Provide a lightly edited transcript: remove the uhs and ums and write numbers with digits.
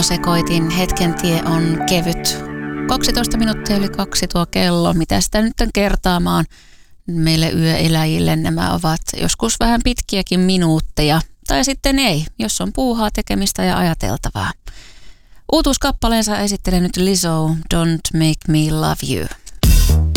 Teknosekoitin hetken tie on kevyt. 12 minuuttia yli 2 tuo kello. Mitä sitä nyt on kertaamaan? Meille yöeläjille nämä ovat joskus vähän pitkiäkin minuutteja. Tai sitten ei, jos on puuhaa, tekemistä ja ajateltavaa. Uutuuskappaleensa esittelee nyt Lizzo, Don't Make Me Love You.